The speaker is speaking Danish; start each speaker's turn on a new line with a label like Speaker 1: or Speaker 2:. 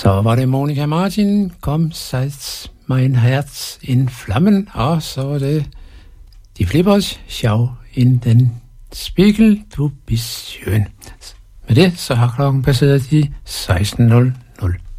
Speaker 1: Så var det Monica Martin, kom seit mein Herz in Flammen, og så var det De Flippers, Schau in den Spiegel, du bist schön. Med det, så har klokken passeret de 16:00.